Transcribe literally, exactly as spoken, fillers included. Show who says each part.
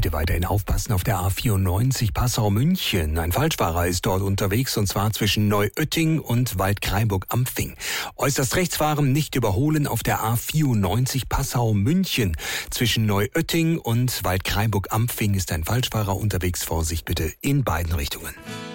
Speaker 1: Bitte weiterhin aufpassen auf der A vierundneunzig Passau-München. Ein Falschfahrer ist dort unterwegs und zwar zwischen Neuötting und Waldkraiburg-Ampfing. Äußerst rechts fahren, nicht überholen auf der A vierundneunzig Passau-München. Zwischen Neuötting und Waldkraiburg-Ampfing ist ein Falschfahrer unterwegs. Vorsicht bitte in beiden Richtungen.